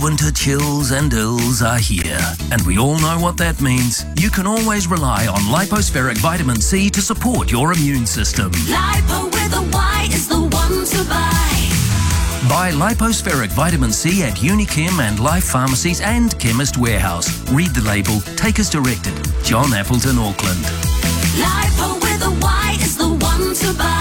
winter chills and ills are here, and we all know what that means. You can always rely on Lipospheric Vitamin C to support your immune system. Lipo with a Y is the one to buy. Buy Lipospheric Vitamin C at Unichem and Life Pharmacies and Chemist Warehouse. Read the label. Take as directed. John Appleton, Auckland. Lipo with a Y is the one to buy.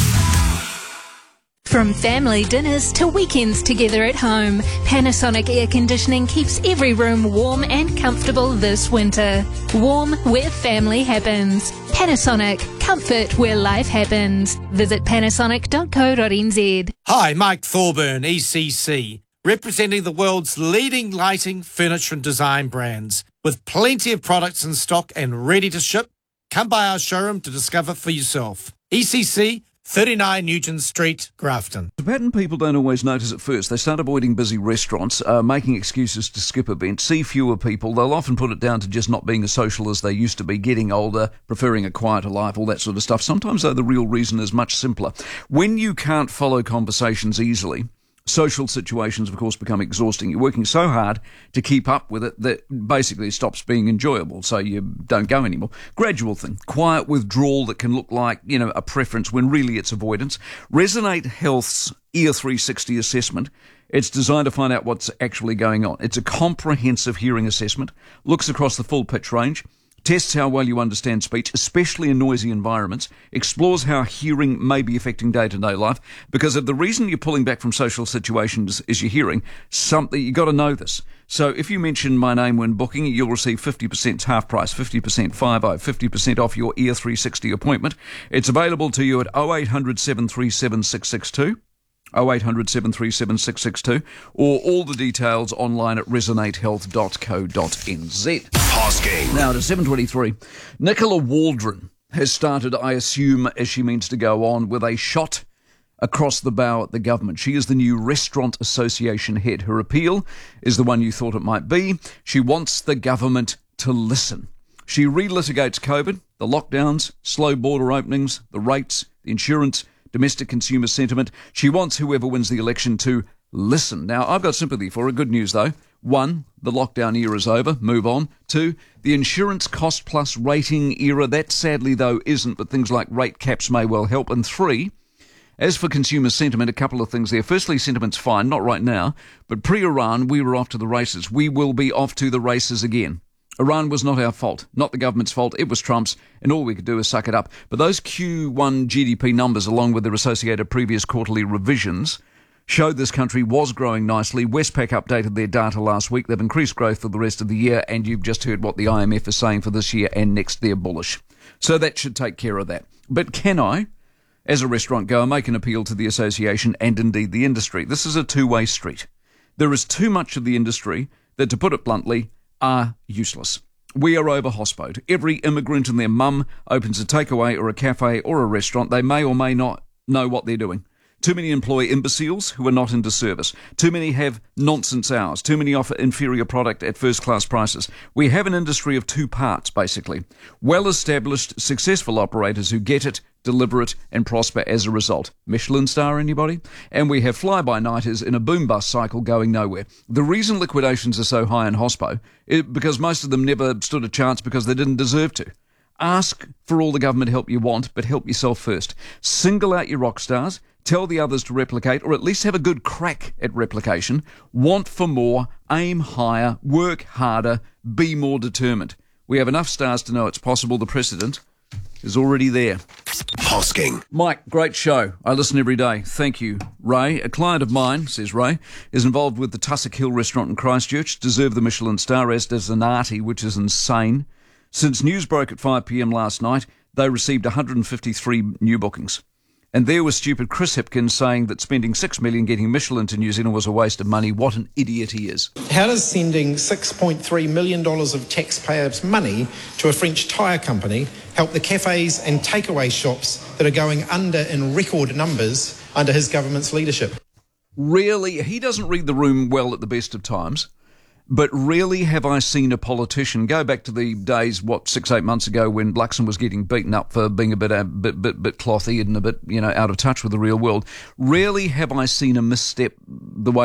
From family dinners to weekends together at home, Panasonic Air Conditioning keeps every room warm and comfortable this winter. Warm where family happens. Panasonic, comfort where life happens. Visit panasonic.co.nz. Hi, Mike Thorburn, ECC, representing the world's leading lighting, furniture and design brands. With plenty of products in stock and ready to ship, come by our showroom to discover for yourself. ECC, 39 Nugent Street, Grafton. The pattern people don't always notice at first. They start avoiding busy restaurants, making excuses to skip events, see fewer people. They'll often put it down to just not being as social as they used to be, getting older, preferring a quieter life, all that sort of stuff. Sometimes, though, the real reason is much simpler. When you can't follow conversations easily, social situations, of course, become exhausting. You're working so hard to keep up with it that basically it stops being enjoyable, so you don't go anymore. Gradual thing. Quiet withdrawal that can look like, a preference when really it's avoidance. Resonate Health's Ear 360 assessment. It's designed to find out what's actually going on. It's a comprehensive hearing assessment, looks across the full pitch range, tests how well you understand speech, especially in noisy environments, explores how hearing may be affecting day-to-day life, because if the reason you're pulling back from social situations is your hearing, you've got to know this. So if you mention my name when booking, you'll receive 50% half price, 50% 50% off your Ear 360 appointment. It's available to you at 0800 737 662. 0800 737 662, or all the details online at resonatehealth.co.nz. Hosking. Now to 7:23. Nicola Waldron has started, I assume, as she means to go on, with a shot across the bow at the government. She is the new Restaurant Association head. Her appeal is the one you thought it might be. She wants the government to listen. She relitigates COVID, the lockdowns, slow border openings, the rates, the insurance, domestic consumer sentiment. She wants whoever wins the election to listen. Now, I've got sympathy for her. Good news, though. 1, the lockdown era is over. Move on. 2, the insurance cost plus rating era. That, sadly, though, isn't, but things like rate caps may well help. And 3, as for consumer sentiment, a couple of things there. Firstly, sentiment's fine, not right now, but pre-Iran, we were off to the races. We will be off to the races again. Iran was not our fault, not the government's fault. It was Trump's, and all we could do is suck it up. But those Q1 GDP numbers, along with their associated previous quarterly revisions, showed this country was growing nicely. Westpac updated their data last week. They've increased growth for the rest of the year, and you've just heard what the IMF is saying for this year and next. They're bullish. So that should take care of that. But can I, as a restaurant goer, make an appeal to the association and indeed the industry? This is a two-way street. There is too much of the industry that, to put it bluntly, are useless. We are over-hospoed. Every immigrant and their mum opens a takeaway or a cafe or a restaurant. They may or may not know what they're doing. Too many employ imbeciles who are not into service. Too many have nonsense hours. Too many offer inferior product at first-class prices. We have an industry of two parts, basically. Well-established, successful operators who get it, deliver it, and prosper as a result. Michelin star, anybody? And we have fly-by-nighters in a boom-bust cycle going nowhere. The reason liquidations are so high in hospo is because most of them never stood a chance because they didn't deserve to. Ask for all the government help you want, but help yourself first. Single out your rock stars. Tell the others to replicate, or at least have a good crack at replication. Want for more, aim higher, work harder, be more determined. We have enough stars to know it's possible. The precedent is already there. Hosking. Mike, great show. I listen every day. Thank you, Ray. A client of mine, says Ray, is involved with the Tussock Hill restaurant in Christchurch. Deserved the Michelin star, as does Zanati, which is insane. Since news broke at 5 p.m. last night, they received 153 new bookings. And there was stupid Chris Hipkins saying that spending $6 million getting Michelin to New Zealand was a waste of money. What an idiot he is. How does sending $6.3 million of taxpayers' money to a French tyre company help the cafes and takeaway shops that are going under in record numbers under his government's leadership? Really, he doesn't read the room well at the best of times. But rarely have I seen a politician, go back to the days, 6-8 months ago when Luxon was getting beaten up for being a bit cloth-eared and a bit, out of touch with the real world. Rarely have I seen a misstep the way